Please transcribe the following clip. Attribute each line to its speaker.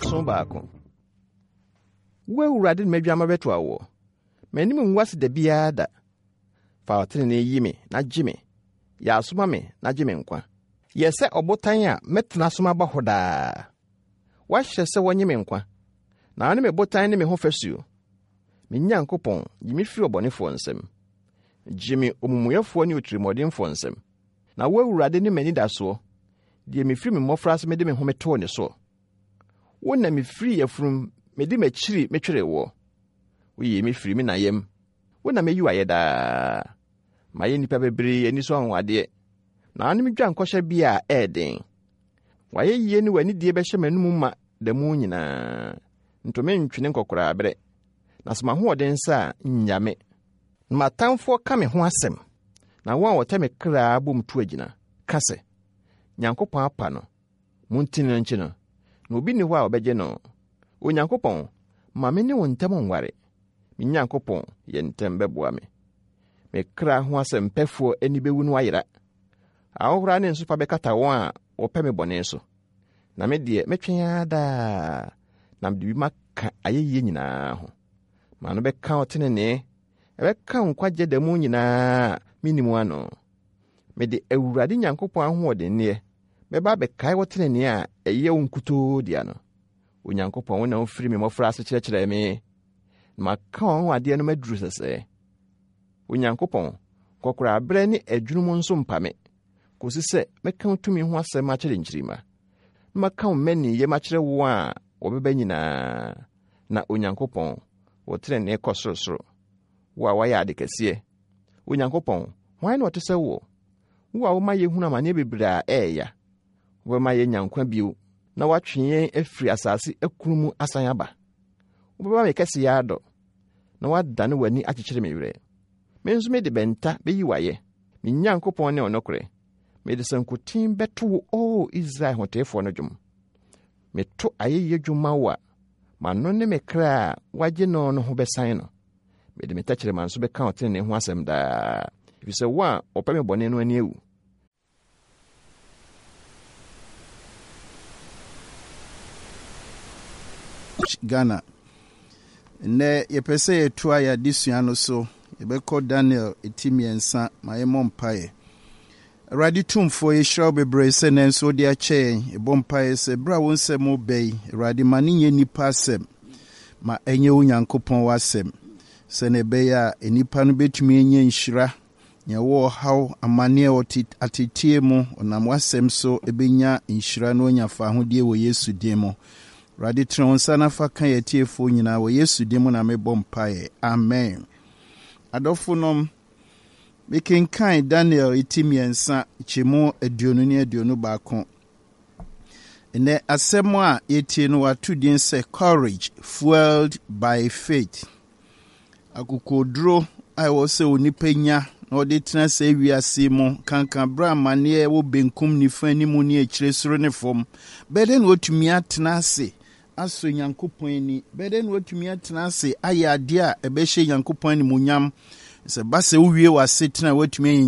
Speaker 1: aso baako. Wo Awurade medwama beto awo. M'anim nwase da biara da. Fa otene yi me na gye me. Ya asoma me na gye me nkwa. Yese obotan a metena soma ba hoda. Wa hye se wonye me nkwa. Na ane me botan ne me ho fasuo. Me Nyankopɔn, gye me firi obonefo nsem. Gye me omumuyefo ne otirimɔdenfo nsem. Na wo Awurade ne mani da so. Die me firi me mmɔfra se me de me ho meto ne so. Wo na me firi yafurum me de me kyiri me twere wo. Wo ye me firi me na yam. Wo na me yi waye da. Ma ye nipa bebre ani so anwade. Na ane me dwan kɔhye bia eden. Waye ye ni wani die be hye manum ma da mu nyina. Ntome ntwene nkɔkora abre. Na sema ho ɔden sa nyame. Ma tamfo ka me ho asem. Na wɔn wɔte me kra bom tu agina. Ka se. Nyankopɔn apa no. Muntini nchi no. Na obi ni hɔ a obegye no. O Nyankopɔn, ma me ne wo ntam nware. Me Nyankopɔn ye ntam bɛboa me. Me kra ho asem pɛfo ani bewu no ayera. Ahora ne nso pa bɛkata wɔn a wɔpɛ me bɔne so. Na me de metwen ada. Na me de bi maka ayeye nyinaa ho. Ma no bɛka ɔtenene. Ɛbɛka nkwagye da mu nyinaa minimu ano. Me de Awurade Nyankopɔn ahoɔden ne bɛba bɛkae ɔtenene a ɛyɛ nkuto dia no. O Nyankopɔn wona ofiri me mmɔfra ase kyerɛkyerɛ me. Ma ka wɔn ade no maduru sɛsɛ. O Nyankopɔn, kɔkora abrɛ ne adwunumu nso mpame. Kosi sɛ mɛka tumi ho asɛm akyerɛ nkyirima. Maka mmani ye makyerɛ wo a wɔbɛba nyinaa. Na O Nyankopɔn, wɔtenene kɔ sorosoro. Wo a wayɛ ade kɛseɛ. O Nyankopɔn, hwan na ɔte sɛ wo? Wo a woma yɛhunu amane bebree a ɛɛya. Wo ma yɛ nyankwa bio. Na watwe yɛn afiri asase akurumu asan aba. Wo bɛba me kɛse ya adɔ. Na wadane w'ani akyekyere me werɛ. Me nso me de bɛnta bɛyi wayɛ. Me Nyankopɔn ne ɔnokore. Me de sankutin bɛto wo o Israel hoteefo no dwom. Me to ayeye dwuma wo a ma no ne me kra wagye no no ho bɛsan no. Me de me takyere man so bɛka ɔtene ho asɛm daa. Efisɛ wo a ɔpɛ me bɔne no ani ewu.
Speaker 2: Ghana. Ne yepese yetua ya disua no so yebekɔ Daniel etimiensa ma yemɔ mpae. Awurade tumfo yehyira bebree sɛ nanso de akyɛ ebɔ mpae sɛ bra wo nsɛm obɛi Awurade ma ne nye nipa asɛm ma enye wo Nyankopɔn wasɛm sɛ ne bɛyɛ a enipa no betumi enye nhyira nya wo haw amane atetie mu onam wasɛm so ebenya nhyira no nya fa ahodie wɔ Yesu din mu. Awurade tena wo nsa na fa ka yɛtiefo nyinaa wɔ Yesu din mu na mebɔ mpae. Amen. Adɔfo nom mekenkan Daniel etimiensa kyemu aduonu ne aduonu baako. Ene asɛm a yɛtie no wato din sɛ courage fueled by faith. Akokoduro a ɛwɔ sɛ onipa nya na ɔde tena sɛ wiase mu kankan bra amane wo benkum nifa ni mu ne akyire soro ne fam. Bɛde na otumi atena ase aso Nyankopɔn ni. Bɛde na otumi atena ase ayɛ ade a ɛbɛhyɛ Nyankopɔn ni munyam. Sɛ ba sɛ wo wie wase tena watumi